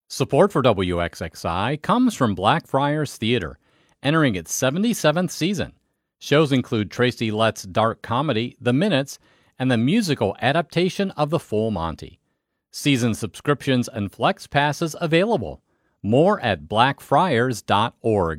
Support for WXXI comes from Blackfriars Theater, entering its 77th season. Shows include Tracy Letts' dark comedy, The Minutes, and the musical adaptation of The Full Monty. Season subscriptions and flex passes available. More at blackfriars.org.